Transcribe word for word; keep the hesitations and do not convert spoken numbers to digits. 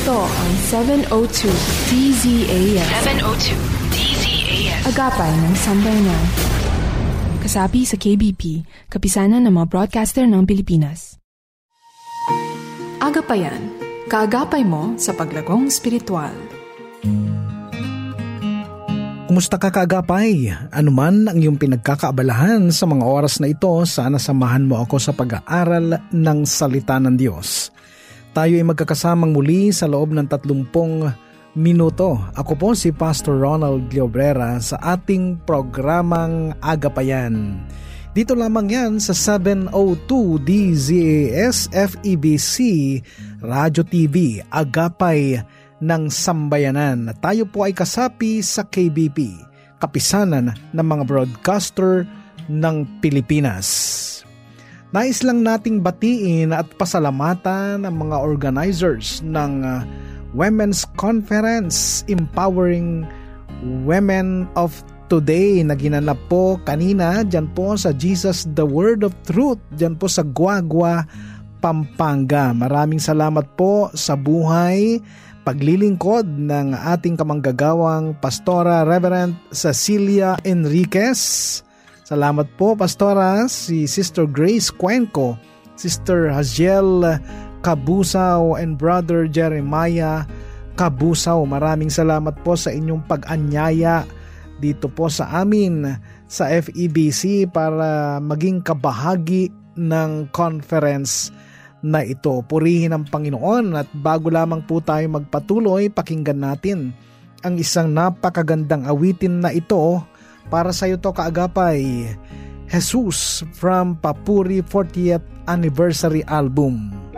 Ito ang seven oh two D Z A S. seven oh two D Z A S. Agapay ng Sambayanan. Kasapi sa K B P, kapisanan ng mga broadcaster ng Pilipinas. Agapayan, kaagapay mo sa paglagong spiritual. Kumusta ka kaagapay? Ano man ang iyong pinagkakaabalahan sa mga oras na ito, sana samahan mo ako sa pag-aaral ng salita ng Diyos. Tayo ay magkakasamang muli sa loob ng tatlumpong minuto. Ako po si Pastor Ronald Llobrera sa ating programang Agapayan. Dito lamang yan sa seven oh two D Z A S F E B C Radio T V, Agapay ng Sambayanan. Tayo po ay kasapi sa K B P, kapisanan ng mga broadcaster ng Pilipinas. Nais lang nating batiin at pasalamatan ang mga organizers ng uh, Women's Conference Empowering Women of Today na ginanap po kanina dyan po sa Jesus the Word of Truth, dyan po sa Guagua, Pampanga. Maraming salamat po sa buhay, paglilingkod ng ating kamanggagawang Pastora Reverend Cecilia Enriquez. Salamat po, Pastora, si Sister Grace Cuenco, Sister Haziel Kabusaw, and Brother Jeremiah Kabusaw. Maraming salamat po sa inyong pag-anyaya dito po sa amin sa F E B C para maging kabahagi ng conference na ito. Purihin ang Panginoon, at bago lamang po tayo magpatuloy, pakinggan natin ang isang napakagandang awitin na ito. Para sa iyo to kaagapay, Jesus from Papuri fortieth Anniversary Album.